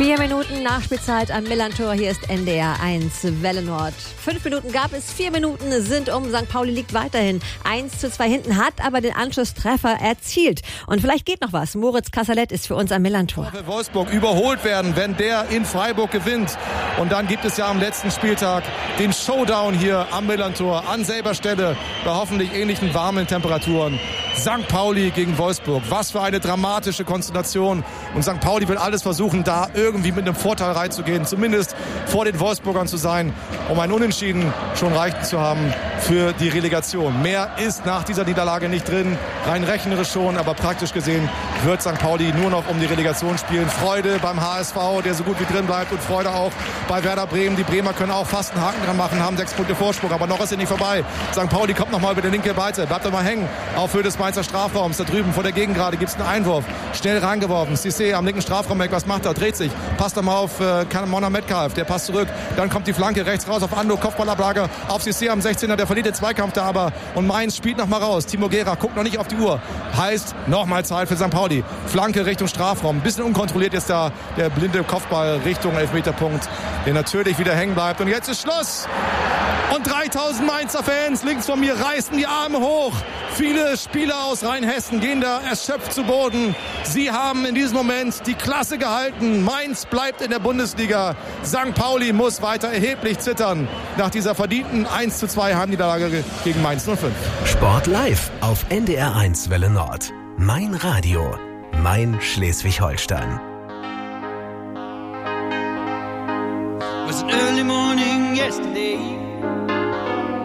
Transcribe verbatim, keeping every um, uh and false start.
Vier Minuten Nachspielzeit am Millantor. Hier ist N D R eins Welle Nord. Fünf Minuten gab es, vier Minuten sind um. Sankt Pauli liegt weiterhin eins zu zwei hinten, hat aber den Anschlusstreffer erzielt. Und vielleicht geht noch was. Moritz Kasserlet ist für uns am Millantor. Wolfsburg überholt werden, wenn der in Freiburg gewinnt. Und dann gibt es ja am letzten Spieltag den Showdown hier am Millantor an selber Stelle bei hoffentlich ähnlichen warmen Temperaturen. Sankt Pauli gegen Wolfsburg. Was für eine dramatische Konstellation. Und Sankt Pauli will alles versuchen, da irgendwie mit einem Vorteil reinzugehen. Zumindest vor den Wolfsburgern zu sein, um ein Unentschieden schon reichen zu haben für die Relegation. Mehr ist nach dieser Niederlage nicht drin. Rein rechnerisch schon, aber praktisch gesehen wird Sankt Pauli nur noch um die Relegation spielen. Freude beim H S V, der so gut wie drin bleibt, und Freude auch bei Werder Bremen. Die Bremer können auch fast einen Haken dran machen, haben sechs Punkte Vorsprung, aber noch ist er nicht vorbei. Sankt Pauli kommt nochmal über die linke Seite, bleibt doch mal hängen auf Höhe des Mainzer Strafraums. Da drüben vor der Gegengrade gibt es einen Einwurf. Schnell reingeworfen. Cissé am linken Strafraum weg. Was macht er? Dreht sich. Passt er mal auf äh, Mona Metcalf. Der passt zurück. Dann kommt die Flanke rechts raus auf Ando. Kopfballablage auf Cissé am sechzehner. Der verliert den Zweikampf da aber. Und Mainz spielt noch mal raus. Timo Gera guckt noch nicht auf die Uhr. Heißt, nochmal Zeit für Sankt Pauli. Flanke Richtung Strafraum. Ein bisschen unkontrolliert ist da der blinde Kopfball Richtung Elfmeterpunkt, der natürlich wieder hängen bleibt. Und jetzt ist Schluss. Und dreitausend Mainzer Fans links von mir reißen die Arme hoch. Viele Spieler aus Rheinhessen gehen da erschöpft zu Boden. Sie haben in diesem Moment die Klasse gehalten. Mainz bleibt in der Bundesliga. Sankt Pauli muss weiter erheblich zittern nach dieser verdienten eins zu zwei Heimniederlage gegen Mainz null fünf. Sport live auf N D R eins Welle Nord. Mein Radio. Mein Schleswig-Holstein. It was an early morning yesterday.